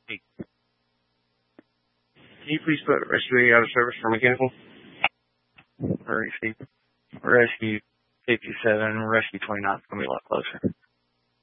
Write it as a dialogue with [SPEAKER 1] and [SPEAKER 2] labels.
[SPEAKER 1] Hey, can you please put Rescue 8 out of service for mechanical? Or Rescue 57, Rescue 29 is going to be a lot closer.